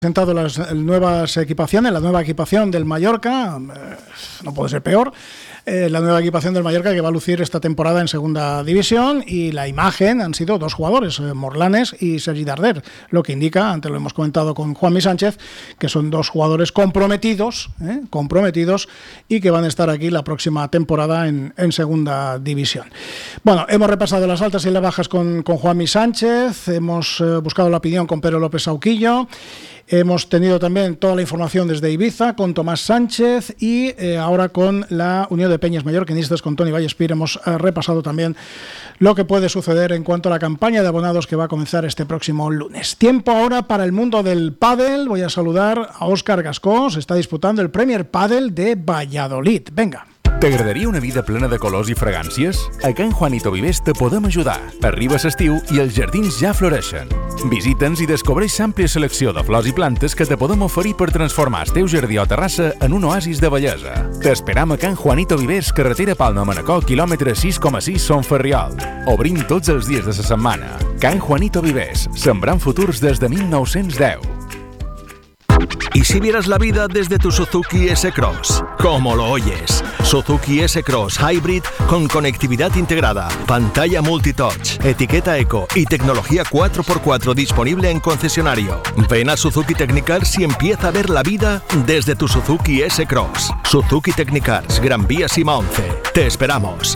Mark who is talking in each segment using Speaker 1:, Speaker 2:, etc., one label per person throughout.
Speaker 1: Presentado las nuevas equipaciones, la nueva equipación del Mallorca, no puede ser peor, la nueva equipación del Mallorca que va a lucir esta temporada en segunda división, y la imagen han sido dos jugadores, Morlanes y Sergi Darder, lo que indica, antes lo hemos comentado con Juanmi Sánchez, que son dos jugadores comprometidos y que van a estar aquí la próxima temporada en segunda división. Bueno, hemos repasado las altas y las bajas con Juanmi Sánchez, hemos buscado la opinión con Pedro López Sauquillo. Hemos tenido también toda la información desde Ibiza con Tomás Sánchez y ahora con la Unión de Peñas Mallorquinistas con Toni Vallespir hemos repasado también lo que puede suceder en cuanto a la campaña de abonados que va a comenzar este próximo lunes. Tiempo ahora para el mundo del pádel. Voy a saludar a Óscar Gascó. Se está disputando el Premier Pádel de Valladolid. Venga.
Speaker 2: T'agradaria una vida plena de colors i fragàncies? A Can Juanito Vivers te podem ajudar. Arriba l'estiu i els jardins ja floreixen. Visita'ns i descobreix l'àmplia selecció de flors i plantes que te podem oferir per transformar el teu jardí o terrassa en un oasis de bellesa. T'esperam a Can Juanito Vivers, carretera Palma Manacor, quilòmetre 6,6 Son Ferriol. Obrim tots els dies de la setmana. Can Juanito Vivers, sembrant futurs des de 1910.
Speaker 3: ¿Y si vieras la vida desde tu Suzuki S-Cross? ¿Cómo lo oyes? Suzuki S-Cross Hybrid con conectividad integrada, pantalla multitouch, etiqueta eco y tecnología 4x4 disponible en concesionario. Ven a Suzuki Technicars y empieza a ver la vida desde tu Suzuki S-Cross. Suzuki Technicars, Gran Vía Sima 11. Te esperamos.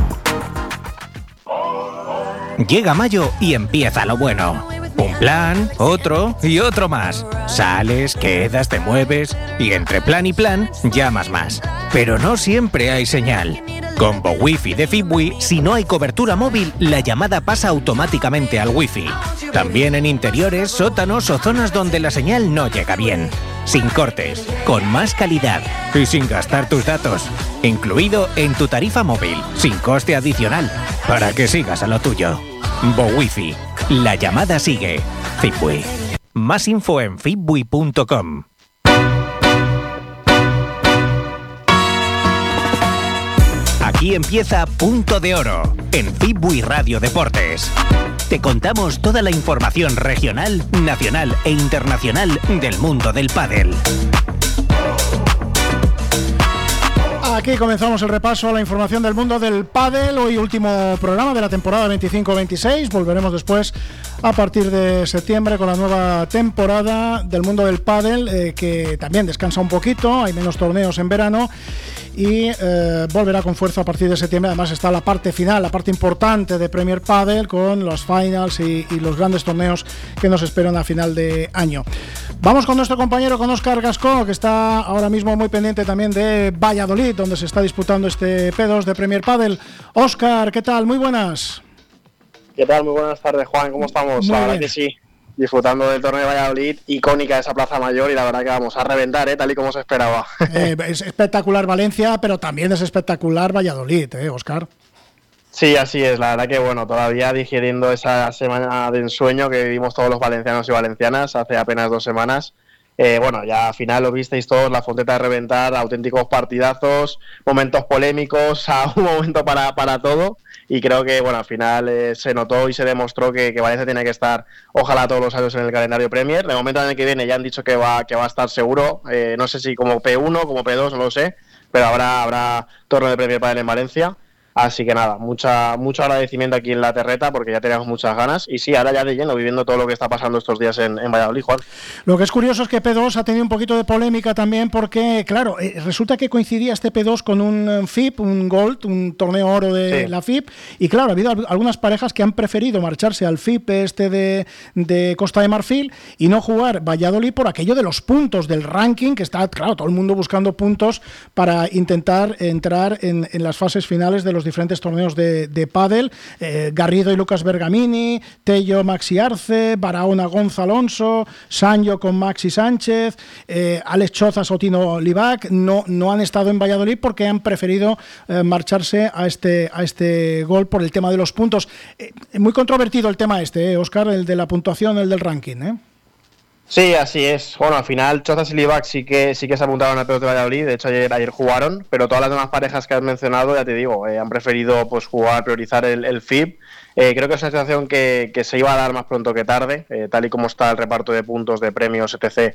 Speaker 4: Llega mayo y empieza lo bueno. Un plan, otro y otro más. Sales, quedas, te mueves y entre plan y plan llamas más. Pero no siempre hay señal. Con Wi-Fi de Fibwi, si no hay cobertura móvil, la llamada pasa automáticamente al Wi-Fi. También en interiores, sótanos o zonas donde la señal no llega bien. Sin cortes, con más calidad y sin gastar tus datos. Incluido en tu tarifa móvil, sin coste adicional, para que sigas a lo tuyo. Wi-Fi. La llamada sigue. Fibwi. Más info en fibwi.com. Aquí empieza Punto de Oro, en Fibwi Radio Deportes. Te contamos toda la información regional, nacional e internacional del mundo del pádel.
Speaker 1: Aquí comenzamos el repaso a la información del mundo del pádel. Hoy último programa de la temporada 25-26. Volveremos después a partir de septiembre con la nueva temporada del mundo del pádel, que también descansa un poquito. Hay menos torneos en verano y volverá con fuerza a partir de septiembre. Además está la parte final, la parte importante de Premier Padel con los finals y los grandes torneos que nos esperan a final de año. Vamos con nuestro compañero, con Óscar Gascó, que está ahora mismo muy pendiente también de Valladolid, donde se está disputando este P2 de Premier Padel. Óscar, ¿qué tal? Muy buenas.
Speaker 5: ¿Qué tal? Muy buenas tardes, Juan. ¿Cómo estamos?
Speaker 1: Muy
Speaker 5: la verdad
Speaker 1: bien.
Speaker 5: que sí, disfrutando del torneo de Valladolid, icónica esa Plaza Mayor, y la verdad que vamos a reventar, tal y como se esperaba.
Speaker 1: Es espectacular Valencia, pero también es espectacular Valladolid, Óscar.
Speaker 5: Sí, así es. La verdad que, bueno, todavía digiriendo esa semana de ensueño que vivimos todos los valencianos y valencianas hace apenas 2 semanas. Bueno, ya al final lo visteis todos, la Fonteta de reventar, auténticos partidazos, momentos polémicos, un momento para todo. Y creo que, bueno, al final se notó y se demostró que Valencia tiene que estar, ojalá, todos los años en el calendario Premier. De momento, el año que viene ya han dicho que va a estar seguro. No sé si como P1, como P2, no lo sé, pero habrá torneo de Premier Padel en Valencia. Así que nada, mucho agradecimiento aquí en la terreta, porque ya teníamos muchas ganas. Y sí, ahora ya de lleno, viviendo todo lo que está pasando estos días en Valladolid, Juan.
Speaker 1: Lo que es curioso es que P2 ha tenido un poquito de polémica también, porque, claro, resulta que coincidía este P2 con un FIP, un Gold, un torneo oro de la FIP. Y claro, ha habido algunas parejas que han preferido marcharse al FIP de Costa de Marfil y no jugar Valladolid por aquello de los puntos del ranking, que está, claro, todo el mundo buscando puntos para intentar entrar en las fases finales de los diferentes torneos de pádel. Garrido y Lucas Bergamini, Tello Maxi Arce, Barahona Gonza Alonso, Sancho con Maxi Sánchez, Alex Chozas o Tino Libac no han estado en Valladolid porque han preferido marcharse a este gol por el tema de los puntos. Muy controvertido el tema Óscar, el de la puntuación, el del ranking,
Speaker 5: Sí, así es. Bueno, al final Chozas y Livac sí que se apuntaron al P2 de Valladolid. De hecho, ayer jugaron, pero todas las demás parejas que has mencionado, ya te digo, han preferido pues priorizar el FIB. Creo que es una situación que se iba a dar más pronto que tarde, tal y como está el reparto de puntos, de premios, etc.